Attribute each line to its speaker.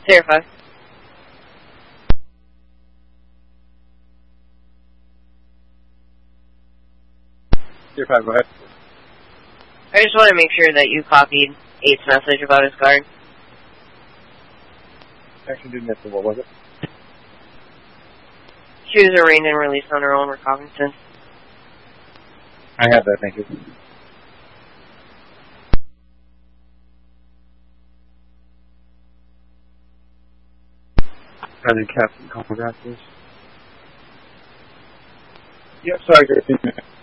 Speaker 1: Sierra 5.
Speaker 2: Sierra 5, go ahead.
Speaker 1: I just want to make sure that you copied 8's message about his guard.
Speaker 2: Actually didn't miss it. What was it?
Speaker 1: She was arraigned and released on her own recognizance.
Speaker 2: I have that, thank you. Captain Captain Coppergrass, please. Yep, sorry, Griffin.